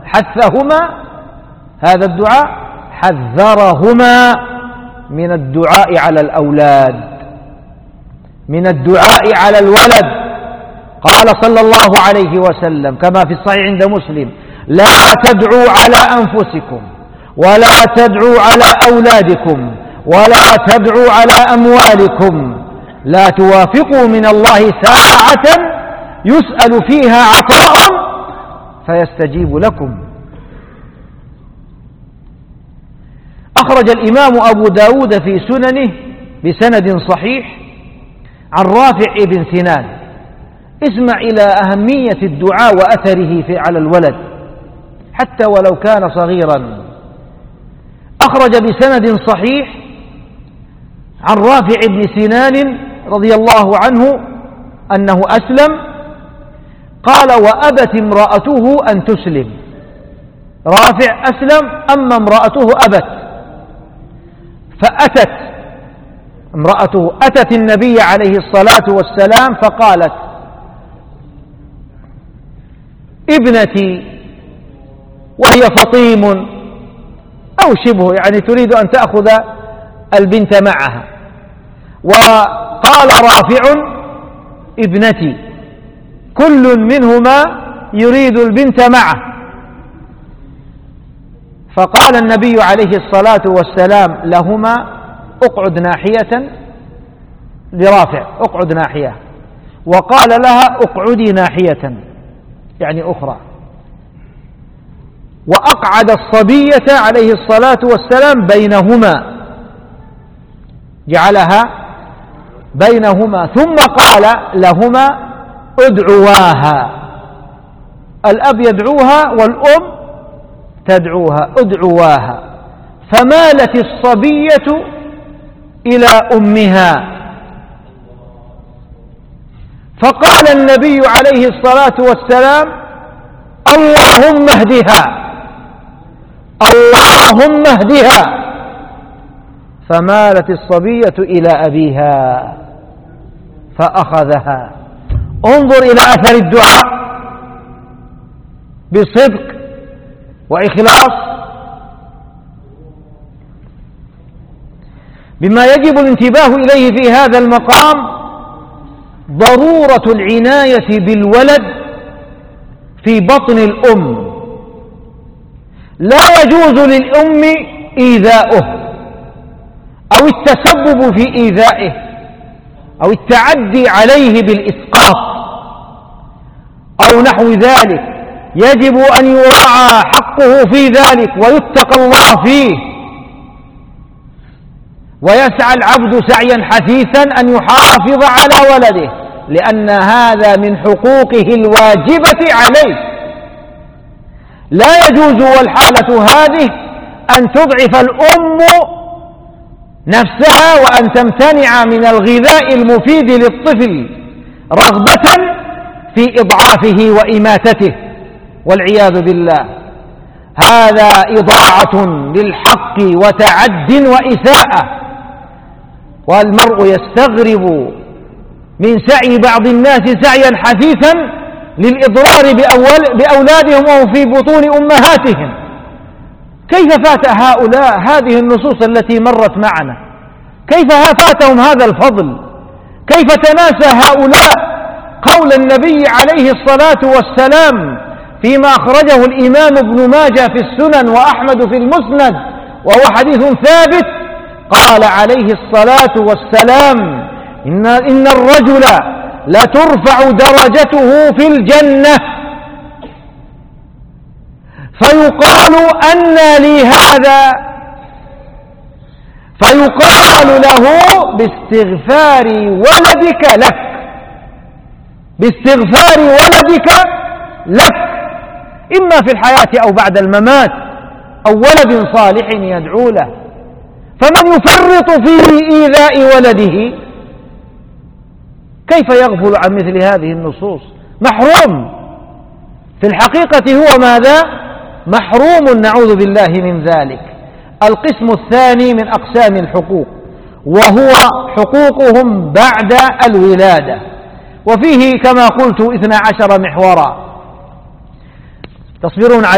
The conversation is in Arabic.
حثهما هذا الدعاء، حذرهما من الدعاء على الأولاد، من الدعاء على الولد. قال صلى الله عليه وسلم كما في الصحيح عند مسلم: لا تدعوا على أنفسكم ولا تدعوا على أولادكم ولا تدعوا على أموالكم، لا توافقوا من الله ساعة يسأل فيها عطاء فيستجيب لكم. أخرج الإمام أبو داود في سننه بسند صحيح عن رافع بن سنان. اسمع إلى أهمية الدعاء وأثره على الولد حتى ولو كان صغيرا. أخرج بسند صحيح عن رافع بن سنان رضي الله عنه أنه أسلم. قال: وأبت امرأته أن تسلم. رافع أسلم، أما امرأته أبت، فأتت امرأته أتت النبي عليه الصلاة والسلام فقالت: ابنتي، وهي فطيم أو شبه، يعني تريد أن تأخذ البنت معها. وقال رافع: ابنتي، كل منهما يريد البنت معه. فقال النبي عليه الصلاة والسلام لهما: اقعد ناحية، لرافع اقعد ناحية، وقال لها: اقعدي ناحية، يعني أخرى. وأقعد الصبية عليه الصلاة والسلام بينهما، جعلها بينهما، ثم قال لهما: ادعواها. الأب يدعوها والأم تدعوها، ادعواها. فمالت الصبية إلى أمها. فقال النبي عليه الصلاة والسلام: اللهم اهدها، اللهم اهدها. فمالت الصبية إلى أبيها فأخذها. انظر إلى أثر الدعاء بصدق وإخلاص. بما يجب الانتباه إليه في هذا المقام ضرورة العناية بالولد في بطن الأم. لا يجوز للأم إيذاؤه أو التسبب في إيذائه أو التعدي عليه بالإسقاط أو نحو ذلك. يجب أن يراعى حقه في ذلك ويتقى الله فيه، ويسعى العبد سعيا حثيثا أن يحافظ على ولده، لأن هذا من حقوقه الواجبة عليه. لا يجوز والحالة هذه أن تضعف الأم نفسها وأن تمتنع من الغذاء المفيد للطفل رغبة في إضعافه وإماتته والعياذ بالله. هذا إضاعة للحق وتعد وإساءة، والمرء يستغرب من سعي بعض الناس سعيا حثيثا للإضرار بأولادهم وهم في بطون أمهاتهم. كيف فات هؤلاء هذه النصوص التي مرت معنا؟ كيف فاتهم هذا الفضل؟ كيف تناسى هؤلاء قول النبي عليه الصلاة والسلام فيما أخرجه الإمام ابن ماجه في السنن وأحمد في المسند وهو حديث ثابت؟ قال عليه الصلاة والسلام: إن الرجل لترفع درجته في الجنة فيقال: أنى لي هذا؟ فيقال له: باستغفار ولدك لك، باستغفار ولدك لك، إما في الحياة أو بعد الممات، أو ولد صالح يدعو له. فمن يفرط في إيذاء ولده كيف يغفل عن مثل هذه النصوص؟ محروم في الحقيقة، هو ماذا؟ محروم، نعوذ بالله من ذلك. القسم الثاني من أقسام الحقوق وهو حقوقهم بعد الولادة، وفيه كما قلت 12 محورا تصبرون على